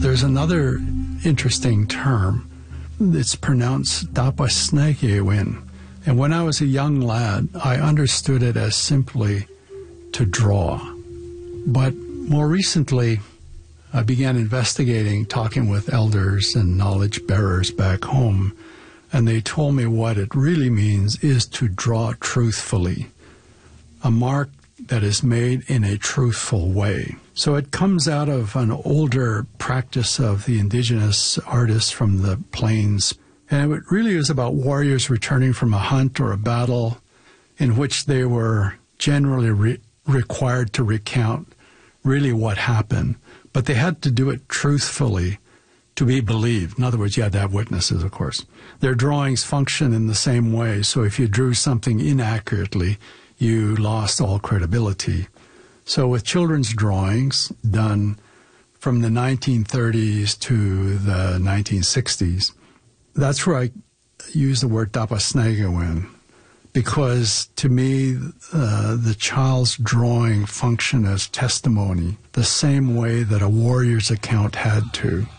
there's another interesting term. It's pronounced Dapasnegewin. And when I was a young lad, I understood it as simply to draw. But more recently, I began investigating, talking with elders and knowledge bearers back home, and they told me what it really means is to draw truthfully, a mark that is made in a truthful way. So it comes out of an older practice of the indigenous artists from the plains, and it really is about warriors returning from a hunt or a battle in which they were generally required to recount really what happened, but they had to do it truthfully to be believed. In other words, you had to have witnesses, of course. Their drawings function in the same way, so if you drew something inaccurately, you lost all credibility. So with children's drawings done from the 1930s to the 1960s, that's where I use the word Dapasnegewin, because to me, the child's drawing functioned as testimony, the same way that a warrior's account had to.